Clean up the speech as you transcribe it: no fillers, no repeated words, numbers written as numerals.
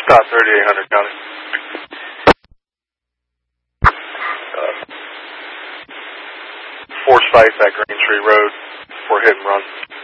Scott, 3800 County. Force fight at Green Tree Road for hit and run.